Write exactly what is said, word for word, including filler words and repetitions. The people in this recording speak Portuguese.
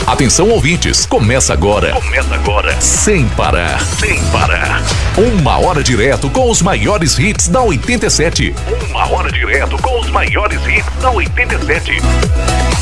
Atenção, ouvintes, começa agora. Começa agora. Sem parar. Sem parar. Uma hora direto com os maiores hits da oitenta e sete. Uma hora direto com os maiores hits da oitenta e sete.